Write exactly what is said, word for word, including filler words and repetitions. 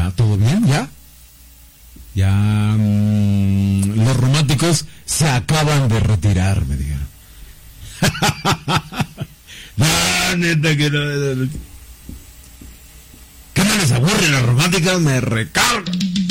ya, todo bien, ya. Ya mmm, los románticos se acaban de retirar, me dijeron. No, neta que no, no, no. ¿Qué no les aburre las románticas? Me recargan.